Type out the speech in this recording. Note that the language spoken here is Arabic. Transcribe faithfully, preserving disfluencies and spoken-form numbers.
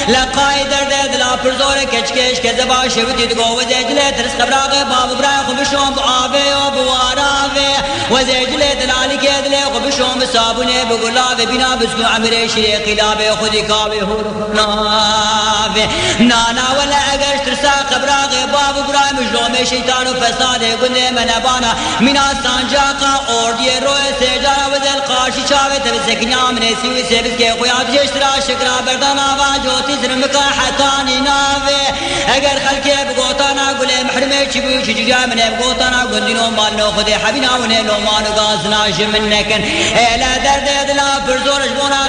لقاي درد دلا پرزور کچ کش که زبا شوتی دگو و زجله ترس قبراغ باب برای خوبشون بآبه و بوارابه و زجله دلالی که دله خوبشون بصابونه بگلابه بینا بسکو عمره شیره قلابه خودی کابه هورخنابه نانا ولا اگرش ترسا قبراغ باب برای مجلوم شیطان و فساد گنده منبانا مینا سانجاقا اوردی روی سجارا و دل قاشی چاوه تبسکنیا من سیوی سبس که خویات جشترا شکرا بردان آوا جوتی زرمکا حتانی ناوه اگر خلقه بگوتانا گله محرمه چی بو چی جا منه بگوتانا گندینو مالنو خود حبینا ونه لومانو گازنا جمن نکن ایلا درد دلا پرزورش بونا